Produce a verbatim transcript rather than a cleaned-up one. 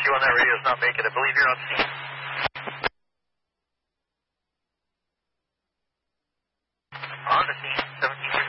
two on that radio is not making it. I believe you're on scene. On the scene.